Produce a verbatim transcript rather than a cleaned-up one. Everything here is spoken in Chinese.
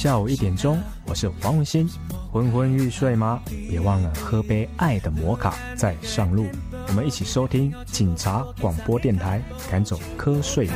下午一点钟，我是黄文新。昏昏欲睡吗？别忘了喝杯爱的摩卡再上路。我们一起收听警察广播电台，赶走瞌睡